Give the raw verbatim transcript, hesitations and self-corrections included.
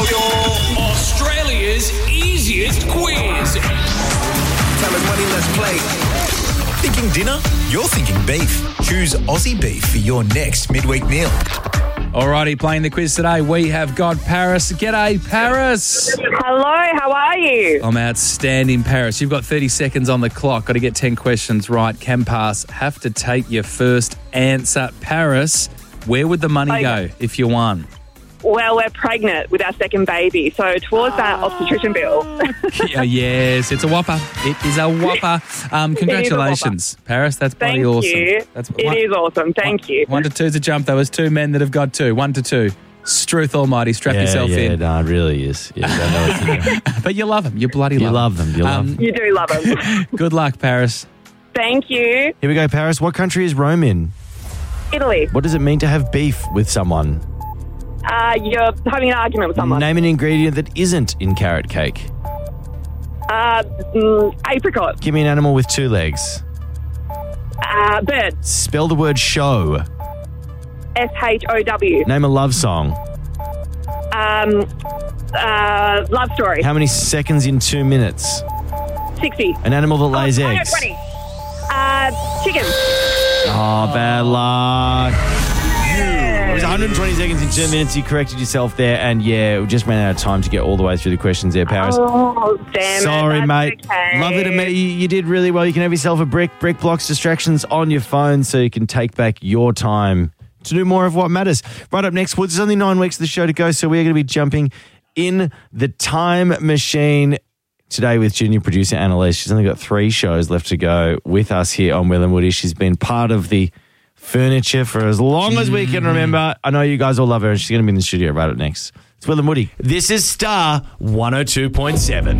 your Australia's easiest quiz. Time is money, let's play. Thinking dinner? You're thinking beef. Choose Aussie beef for your next midweek meal. Alrighty, playing the quiz today, we have got Paris. G'day, Paris. Hello, how are you? I'm outstanding, Paris. You've got thirty seconds on the clock. Got to get ten questions right. Can pass. Have to take your first answer. Paris, where would the money Okay. go if you won? Well, we're pregnant with our second baby, so towards that obstetrician bill. Yeah, yes, it's a whopper. It is a whopper. Um, congratulations, Paris. That's bloody Thank awesome. you. That's It is awesome. Thank you. One to two's a jump, though. There's two men that have got two. One to two. Struth almighty. Strap yeah, yourself yeah, in. no, it really is. Yeah, you don't know what to do. But you love them. You bloody You love, love them. You love Um, them. You do love them. Good luck, Paris. Thank you. Here we go, Paris. What country is Rome in? Italy, What does it mean to have beef with someone? uh, you're having an argument with someone. Name an ingredient that isn't in carrot cake. Uh, mm, apricot, Give me an animal with two legs. uh, bird, Spell the word show. S H O W. Name a love song. Um, uh, love story, How many seconds in two minutes? sixty. An animal that lays Oh, eggs. twenty. Uh, chicken. Oh, bad luck. It was one hundred twenty seconds in two minutes. You corrected yourself there, and yeah, we just ran out of time to get all the way through the questions there, Paris. Oh, damn it. Sorry, That's mate. okay. Lovely to meet you. You did really well. You can have yourself a brick. Brick blocks distractions on your phone so you can take back your time to do more of what matters. Right up next, well, there's only nine weeks of the show to go, so we're going to be jumping in the time machine today with junior producer Annalise. She's only got three shows left to go with us here on Will and Woody. She's been part of the furniture for as long as we can remember. I know you guys all love her, and she's going to be in the studio right up next. It's Will and Woody. This is Star one oh two point seven.